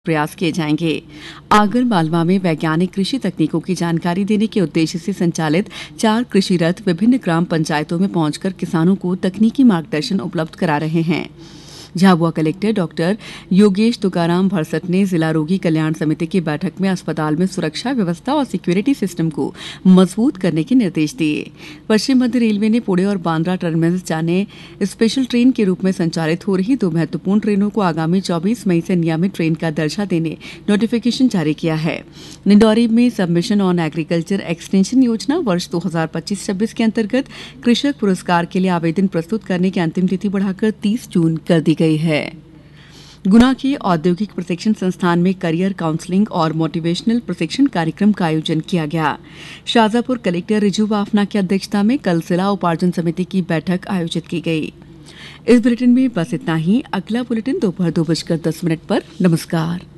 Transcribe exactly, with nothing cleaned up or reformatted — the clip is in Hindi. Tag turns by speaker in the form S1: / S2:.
S1: प्रयास किए जाएंगे। आगर मालवा में वैज्ञानिक कृषि तकनीकों की जानकारी देने के उद्देश्य से संचालित चार कृषि रथ विभिन्न ग्राम पंचायतों में पहुंचकर किसानों को तकनीकी मार्गदर्शन उपलब्ध करा रहे हैं। झाबुआ कलेक्टर डॉक्टर योगेश तुकाराम भरसट ने जिला रोगी कल्याण समिति की बैठक में अस्पताल में सुरक्षा व्यवस्था और सिक्योरिटी सिस्टम को मजबूत करने के निर्देश दिए। पश्चिम मध्य रेलवे ने पुणे और बांद्रा टर्मिनस जाने स्पेशल ट्रेन के रूप में संचालित हो रही दो महत्वपूर्ण ट्रेनों को आगामी चौबीस मई से नियमित ट्रेन का दर्जा देने नोटिफिकेशन जारी किया है। निंडौरी में सबमिशन ऑन एग्रीकल्चर एक्सटेंशन योजना वर्ष दो हजार पच्चीस छब्बीस के अंतर्गत कृषक पुरस्कार के लिए आवेदन प्रस्तुत करने की अंतिम तिथि बढ़ाकर तीस जून कर दी गई है। गुना के औद्योगिक प्रशिक्षण संस्थान में करियर काउंसलिंग और मोटिवेशनल प्रशिक्षण कार्यक्रम का आयोजन किया गया। शाजापुर कलेक्टर रिजू बाफना की अध्यक्षता में कल जिला उपार्जन समिति की बैठक आयोजित की गई। इस बुलेटिन में बस इतना ही। अगला बुलेटिन दोपहर दो बजकर दस मिनट पर। नमस्कार।